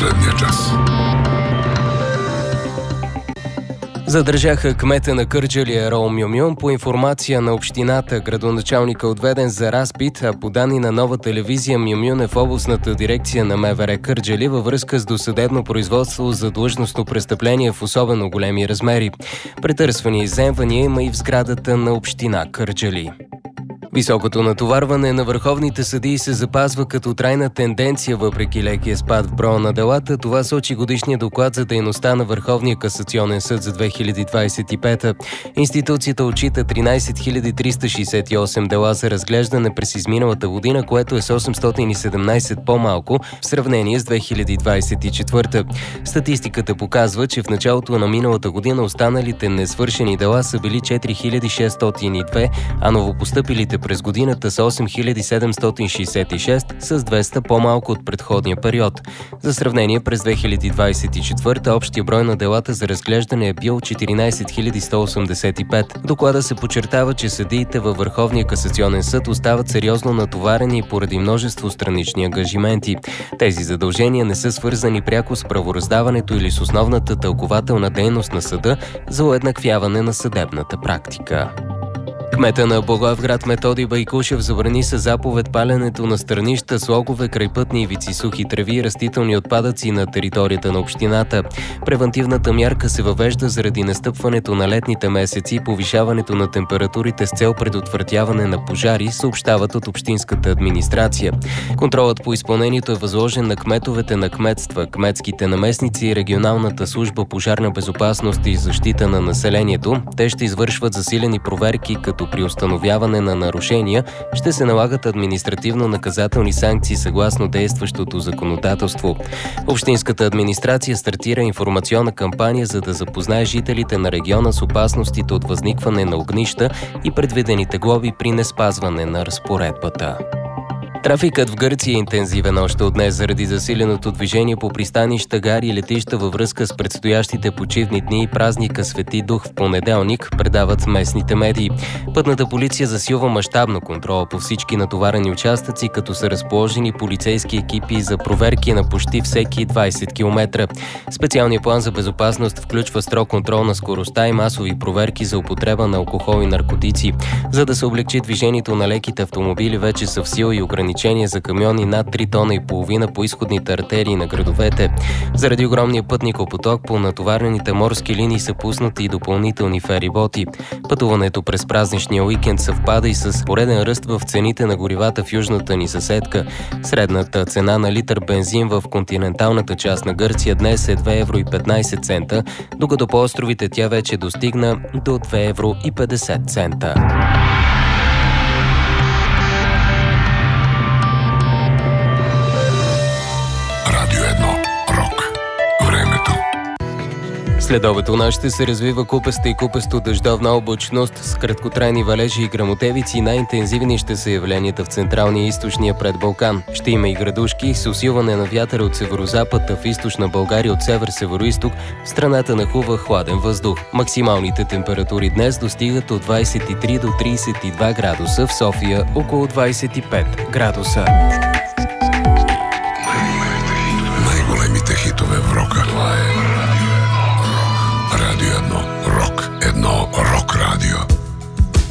последния час. Задържаха кмета на Кърджали Ерол Мюмюн. По информация на общината, градоначалника отведен за разпит, а по данни на Нова телевизия Мюмюн е в областната дирекция на МВР Кърджали във връзка с досъдебно производство за длъжностно престъпление в особено големи размери. Претърсвания и изземвания има и в сградата на община Кърджали. Високото натоварване на върховните съдии се запазва като трайна тенденция въпреки лекия спад в броя на делата. Това сочи годишния доклад за дейността на Върховния касационен съд за 2025. Институцията отчита 13 368 дела за разглеждане през изминалата година, което е с 817 по-малко в сравнение с 2024. Статистиката показва, че в началото на миналата година останалите несвършени дела са били 4602, а новопостъпилите през годината са 8766, с 200 по-малко от предходния период. За сравнение, през 2024 общия брой на делата за разглеждане е бил 14 185. В доклада се подчертава, че съдиите във Върховния касационен съд остават сериозно натоварени поради множество странични ангажименти. Тези задължения не са свързани пряко с правораздаването или с основната тълкувателна дейност на съда за уеднаквяване на съдебната практика. Кмета на Благоевград Методий Байкушев забрани със заповед паленето на стърнища, слогове, крайпътни ивици, сухи треви и растителни отпадъци на територията на общината. Превантивната мярка се въвежда заради настъпването на летните месеци и повишаването на температурите с цел предотвратяване на пожари, съобщават от общинската администрация. Контролът по изпълнението е възложен на кметовете на кметства, кметските наместници и регионалната служба пожарна безопасност и защита на населението. Те ще извършват засилени проверки, като при установяване на нарушения ще се налагат административно-наказателни санкции съгласно действащото законодателство. Общинската администрация стартира информационна кампания, за да запознае жителите на региона с опасностите от възникване на огнища и предвидените глоби при неспазване на разпоредбата. Трафикът в Гърция е интензивен още от днес заради засиленото движение по пристанища, гари и летища във връзка с предстоящите почивни дни и празника Свети Дух в понеделник, предават местните медии. Пътната полиция засилва мащабно контрола по всички натоварени участъци, като са разположени полицейски екипи за проверки на почти всеки 20 км. Специалният план за безопасност включва строг контрол на скоростта и масови проверки за употреба на алкохол и наркотици. За да се облегчи движението на леките автомобили, вече са в сила и ограничения за камиони над 3 тона и половина по изходните артерии на градовете. Заради огромния пътникопоток по натоварените морски линии са пуснати и допълнителни фериботи. Пътуването през празничния уикенд съвпада и с пореден ръст в цените на горивата в южната ни съседка. Средната цена на литър бензин в континенталната част на Гърция днес е 2,15 евро, докато по островите тя вече достигна до 2,50 евро. Следобед у нас ще се развива купеста и купесто-дъждовна облачност с краткотрайни валежи и гръмотевици. Най-интензивни ще са явленията в централния и източния предбалкан. Ще има и градушки с усилване на вятъра от северозапад, а в източна България от север-североизток в страната нахлува хладен въздух. Максималните температури днес достигат от 23 до 32 градуса, в София около 25 градуса.